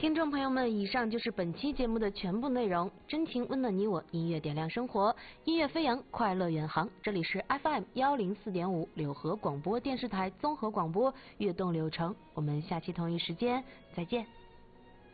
听众朋友们，以上就是本期节目的全部内容。真情温暖你我，音乐点亮生活，音乐飞扬，快乐远航。这里是 FM104.5柳河广播电视台综合广播，悦动柳城。我们下期同一时间再见。